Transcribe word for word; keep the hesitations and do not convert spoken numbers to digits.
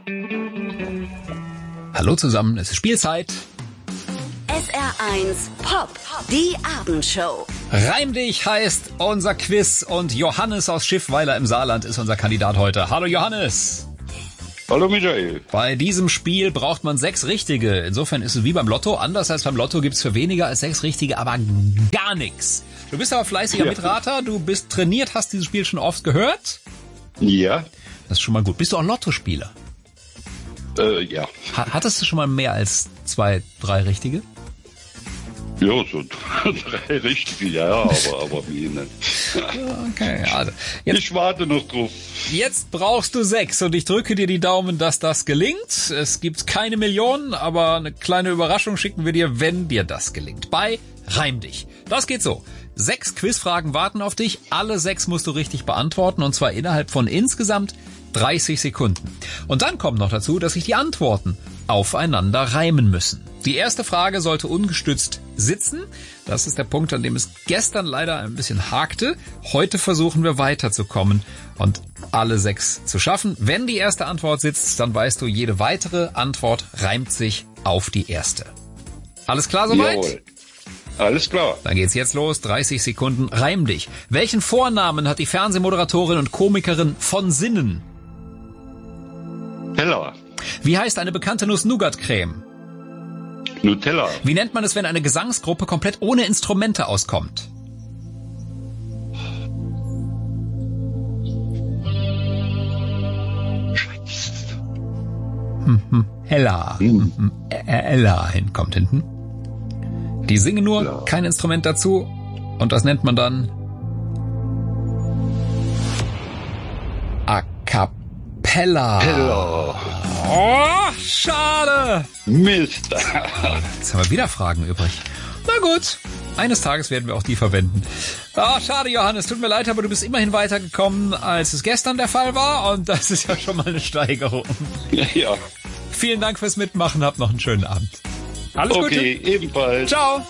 Hallo zusammen, es ist Spielzeit. S R eins Pop, die Abendshow. Reim dich heißt unser Quiz und Johannes aus Schiffweiler im Saarland ist unser Kandidat heute. Hallo Johannes. Hallo Michael. Bei diesem Spiel braucht man sechs Richtige. Insofern ist es wie beim Lotto. Anders als beim Lotto gibt's für weniger als sechs Richtige aber gar nichts. Du bist aber fleißiger ja. Mitrater, du bist trainiert, hast dieses Spiel schon oft gehört. Ja. Das ist schon mal gut. Bist du auch Lottospieler? Äh, ja. Hattest du schon mal mehr als zwei, drei Richtige? Ja, so drei Richtige, ja, aber, aber wie nicht. Okay, also jetzt, ich warte noch drauf. Jetzt brauchst du sechs und ich drücke dir die Daumen, dass das gelingt. Es gibt keine Millionen, aber eine kleine Überraschung schicken wir dir, wenn dir das gelingt. Bei Reim dich. Das geht so. Sechs Quizfragen warten auf dich. Alle sechs musst du richtig beantworten und zwar innerhalb von insgesamt dreißig Sekunden. Und dann kommt noch dazu, dass sich die Antworten aufeinander reimen müssen. Die erste Frage sollte ungestützt sitzen. Das ist der Punkt, an dem es gestern leider ein bisschen hakte. Heute versuchen wir weiterzukommen und alle sechs zu schaffen. Wenn die erste Antwort sitzt, dann weißt du, jede weitere Antwort reimt sich auf die erste. Alles klar soweit? Jawohl. Alles klar. Dann geht's jetzt los. dreißig Sekunden. Reim dich. Welchen Vornamen hat die Fernsehmoderatorin und Komikerin von Sinnen? Nutella. Wie heißt eine bekannte Nuss-Nougat-Creme? Nutella. Wie nennt man es, wenn eine Gesangsgruppe komplett ohne Instrumente auskommt? Scheiße. Hm, hm, Ella. Hm. Hm, Ella hinkommt hinten. Die singen nur, ja. Kein Instrument dazu. Und das nennt man dann A Cappella. Hello. Oh, schade. Mist. Jetzt haben wir wieder Fragen übrig. Na gut, eines Tages werden wir auch die verwenden. Oh, schade, Johannes, tut mir leid, aber du bist immerhin weitergekommen, als es gestern der Fall war. Und das ist ja schon mal eine Steigerung. Ja. Vielen Dank fürs Mitmachen, habt noch einen schönen Abend. Alles Gute. Okay, ebenfalls. Ciao.